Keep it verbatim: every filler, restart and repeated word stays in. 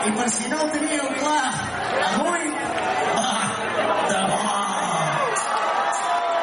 I per si no ho teníeu clar, avui